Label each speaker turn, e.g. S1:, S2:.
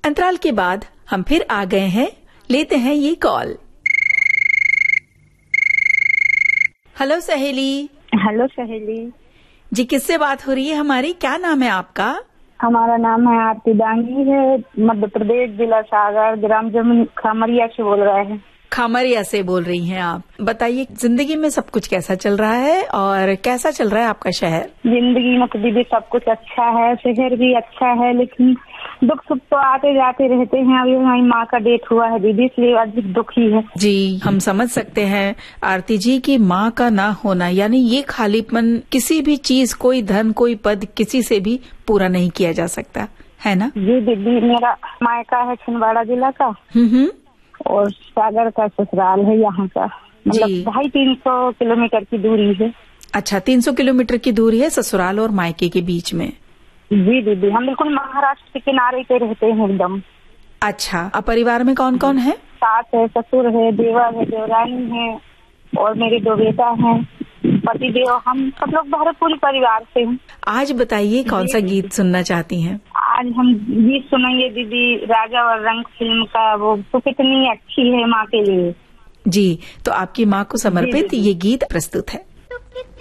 S1: अंतराल के बाद हम फिर आ गए हैं, लेते हैं ये कॉल। हेलो सहेली।
S2: हेलो सहेली
S1: जी, किससे बात हो रही है हमारी? क्या नाम है आपका?
S2: हमारा नाम है आरती डांगी है। मध्य प्रदेश, जिला सागर, ग्राम जमुन खामरिया से बोल रहे हैं।
S1: खामरिया से बोल रही हैं आप। बताइए, जिंदगी में सब कुछ कैसा चल रहा है और कैसा चल रहा है आपका शहर?
S2: जिंदगी में तो दीदी सब कुछ अच्छा है, शहर भी अच्छा है, लेकिन दुख सुख तो आते जाते रहते हैं। अभी हमारी माँ का डेथ हुआ है दीदी, इसलिए अधिक दुखी है।
S1: जी, हम समझ सकते हैं आरती जी की माँ का ना होना, यानी ये खालीपन किसी भी चीज, कोई धन, कोई पद, किसी से भी पूरा नहीं किया जा सकता, है ना?
S2: जी दीदी, मेरा मायका है छिंदवाड़ा जिला का और सागर का ससुराल है यहाँ का। मतलब 250-300 किलोमीटर की दूरी है।
S1: अच्छा, 300 किलोमीटर की दूरी है ससुराल और मायके के बीच में।
S2: जी दीदी, हम बिल्कुल महाराष्ट्र के किनारे पे रहते हैं एकदम।
S1: अच्छा, अब परिवार में कौन कौन है?
S2: सास है, ससुर है, देवर है, देवरानी है और मेरे 2 बेटा हैं, पति देव। हम सब लोग भरपूर परिवार से हैं।
S1: आज बताइए कौन सा गीत सुनना चाहती हैं?
S2: आज हम गीत सुनेंगे दीदी राजा और रंग फिल्म का, वो तो कितनी अच्छी है माँ के लिए।
S1: जी, तो आपकी माँ को समर्पित ये गीत प्रस्तुत है।